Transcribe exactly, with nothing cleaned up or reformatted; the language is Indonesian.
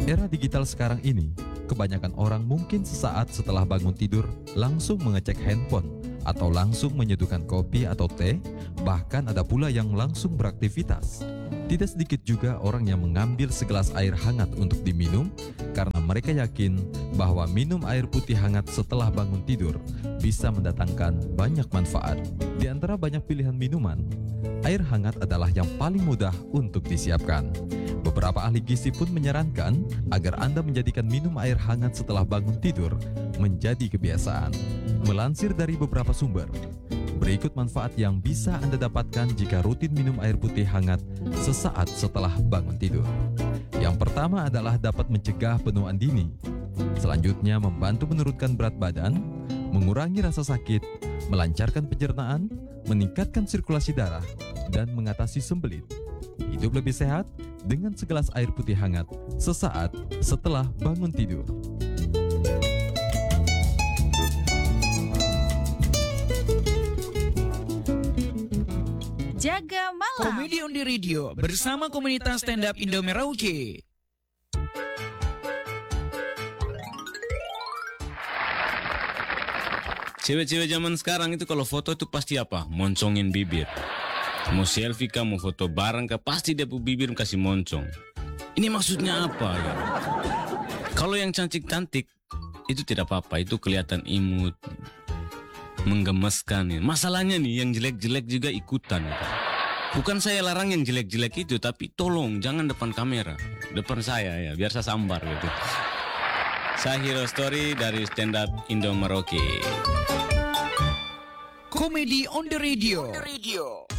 Era digital sekarang ini, kebanyakan orang mungkin sesaat setelah bangun tidur langsung mengecek handphone atau langsung menyeduhkan kopi atau teh, bahkan ada pula yang langsung beraktivitas. Tidak sedikit juga orang yang mengambil segelas air hangat untuk diminum karena mereka yakin bahwa minum air putih hangat setelah bangun tidur bisa mendatangkan banyak manfaat. Di antara banyak pilihan minuman, air hangat adalah yang paling mudah untuk disiapkan. Beberapa ahli gizi pun menyarankan agar Anda menjadikan minum air hangat setelah bangun tidur menjadi kebiasaan. Melansir dari beberapa sumber, berikut manfaat yang bisa Anda dapatkan jika rutin minum air putih hangat sesaat setelah bangun tidur. Yang pertama adalah dapat mencegah penuaan dini. Selanjutnya membantu menurunkan berat badan, mengurangi rasa sakit, melancarkan pencernaan, meningkatkan sirkulasi darah, dan mengatasi sembelit. Hidup lebih sehat dengan segelas air putih hangat sesaat setelah bangun tidur. Jaga malam. Komedi on the Radio bersama komunitas stand up Indo Merauke. Cewek-cewek zaman sekarang itu kalau foto itu pasti apa? Moncongin bibir. Mau selfie kah, mau foto bareng kah, pasti dia pu bibir kasih moncong. Ini maksudnya apa ya? Kalau yang cantik-cantik itu tidak apa-apa, itu kelihatan imut, menggemaskan. Ya. Masalahnya nih yang jelek-jelek juga ikutan. Ya. Bukan saya larang yang jelek-jelek itu, tapi tolong jangan depan kamera, depan saya ya, biar saya sambar gitu. Saya Hero Story dari Stand Up Indo Merauke. Komedi on the Radio.